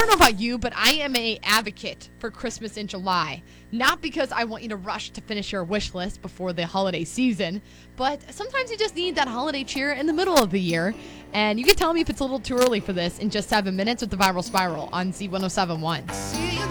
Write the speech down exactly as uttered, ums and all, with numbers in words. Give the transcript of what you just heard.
don't know about you, but I am a advocate for Christmas in July. Not because I want you to rush to finish your wish list before the holiday season, but sometimes you just need that holiday cheer in the middle of the year. And you can tell me if it's a little too early for this in just seven minutes with the Viral Spiral on Z one oh seven point one.